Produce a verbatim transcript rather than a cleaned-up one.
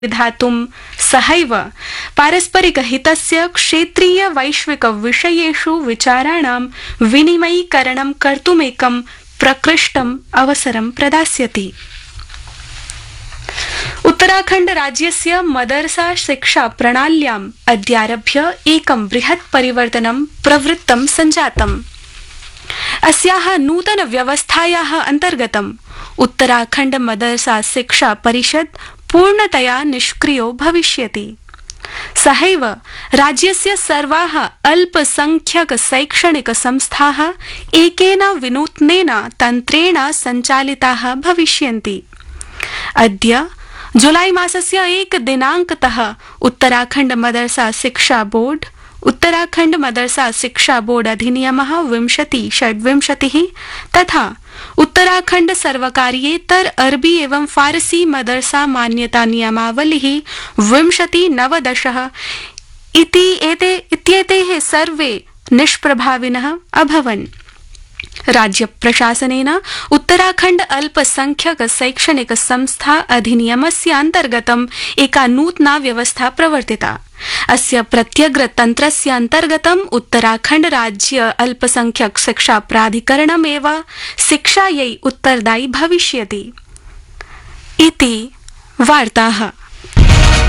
विधातुं सहैव पारस्परिकहितस्य क्षेत्रीय वैश्विक विषयेषु विचाराणां विनिमयीकरणं कर्तुमेकं प्रकृष्टम् अवसरं प्रदास्यति। उत्तराखण्ड राज्यस्य मदरसा शिक्षा प्रणाल्याम् अद्यारभ्य एकं बृहत् परिवर्तनं प्रवृत्तं सञ्जातम्। अस्याः नूतन व्यवस्थायाः अन्तर्गतम् उत्तराखण्ड मदरसा शिक्षा परिषद पूर्णतया निष्क्रियो भविष्यति। सहैव राज्यस्य सर्वाः अल्पसंख्यक शैक्षणिक संस्थाः एकेन विनूत्नेन तन्त्रेण सञ्चालिताः भविष्यन्ति। अद्य जुलाई मासस्य एक दिनांकतः उत्तराखण्ड मदरसा शिक्षा बोर्ड उत्तराखण्ड मदरसा शिक्षा बोर्ड अधिनियमः विंशति षड्विंशतिः तथा उत्तराखण्ड सर्वकारीयेतर अरबी एवं फारसी मदरसा मान्यता नियमावलिः विंशति नवदशः इति एते इत्येतेः सर्वे निष्प्रभाविनः अभवन्। राज्य प्रशासनेन उत्तराखण्ड अल्पसंख्यक शैक्षणिक संस्था अधिनियमस्य अन्तर्गतम् एका नूतना व्यवस्था प्रवर्तिता। अस्य प्रत्यग्र तन्त्रस्य अन्तर्गतम् उत्तराखण्ड राज्य अल्पसंख्यक शिक्षा प्राधिकरणमेव शिक्षायै उत्तरदायी भविष्यति इति वार्ताः।